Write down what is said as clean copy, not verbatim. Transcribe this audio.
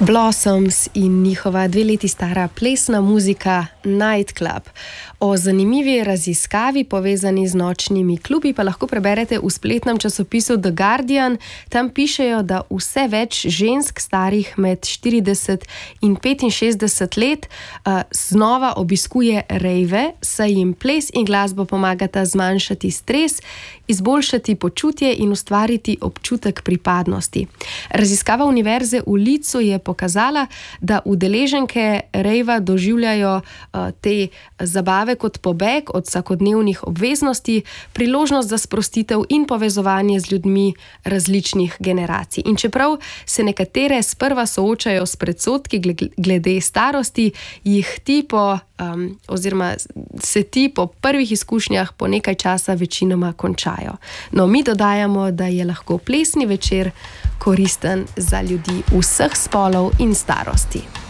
Blossoms in njihova 2 leti stara plesna muzika Night Club. O zanimivi raziskavi povezani z nočnimi klubi pa lahko preberete v spletnem časopisu The Guardian. Tam pišejo, da vse več žensk starih med 40 in 65 let znova obiskuje rejve, saj jim ples in glasba pomagata zmanjšati stres, izboljšati počutje in ustvariti občutek pripadnosti. Raziskava Univerze v Leedsu je pokazala, da udeleženke rejva doživljajo te zabave kot pobeg od vsakodnevnih obveznosti, priložnost za sprostitev in povezovanje z ljudmi različnih generacij. In čeprav se nekatere sprva soočajo s predsodki glede starosti, se ti po prvih izkušnjah po nekaj časa večinoma končajo. No, mi dodajamo, da je lahko plesni večer koristen za ljudi vseh spolov in starosti.